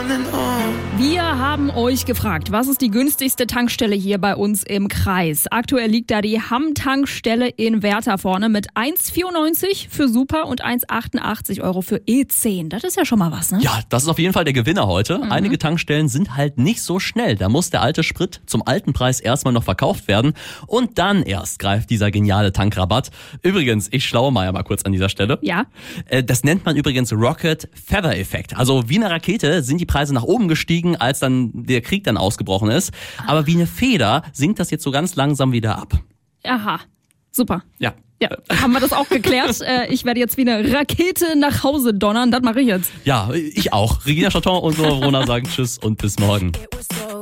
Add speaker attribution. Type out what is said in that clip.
Speaker 1: Wir haben euch gefragt, was ist die günstigste Tankstelle hier bei uns im Kreis? Aktuell liegt da die Hamm-Tankstelle in Werther vorne mit 1,94 für Super und 1,88 € für E10. Das ist ja schon mal was, ne?
Speaker 2: Ja, das ist auf jeden Fall der Gewinner heute. Einige Tankstellen sind halt nicht so schnell. Da muss der alte Sprit zum alten Preis erstmal noch verkauft werden und dann erst greift dieser geniale Tankrabatt. Übrigens, ich schlaue mal kurz an dieser Stelle.
Speaker 1: Ja.
Speaker 2: Das nennt man übrigens Rocket Feather Effekt. Also wie eine Rakete sind die Preise nach oben gestiegen, als dann der Krieg dann ausgebrochen ist. Aber wie eine Feder sinkt das jetzt so ganz langsam wieder ab.
Speaker 1: Aha, super.
Speaker 2: Ja.
Speaker 1: Ja, haben wir das auch geklärt. Ich werde jetzt wie eine Rakete nach Hause donnern. Das mache ich jetzt.
Speaker 2: Ja, ich auch. Regina Chaton und Nora Vrona sagen Tschüss und bis morgen.